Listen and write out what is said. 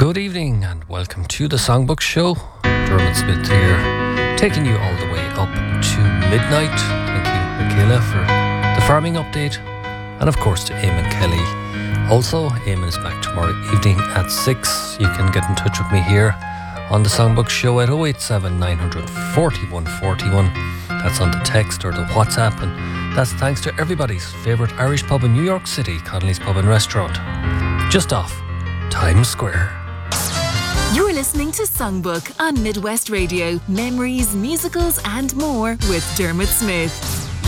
Good evening and welcome to the Songbook Show. Dermot Smith here, taking you all the way up to midnight. Thank you, Michaela, for the farming update. And of course to Eamon Kelly. Also, Eamon is back tomorrow evening at 6. You can get in touch with me here on the Songbook Show at 087 900 4141. That's on the text or the WhatsApp. And that's thanks to everybody's favourite Irish pub in New York City, Connolly's Pub and Restaurant. Just off Times Square. You're listening to Songbook on Midwest Radio. Memories, musicals and more with Dermot Smith.